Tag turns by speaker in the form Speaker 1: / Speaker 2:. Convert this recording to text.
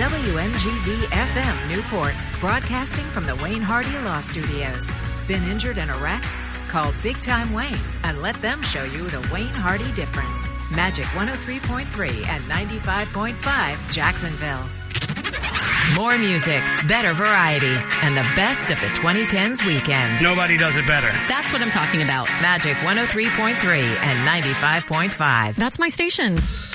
Speaker 1: WMGV-FM Newport, broadcasting from the Wayne Hardy Law Studios. Been injured in a wreck? Call Big Time Wayne and let them show you the Wayne Hardy difference. Magic 103.3 and 95.5 Jacksonville. More music, better variety, and the best of the 2010s weekend.
Speaker 2: Nobody does it better.
Speaker 3: That's what I'm talking about.
Speaker 1: Magic 103.3 and 95.5.
Speaker 3: That's my station.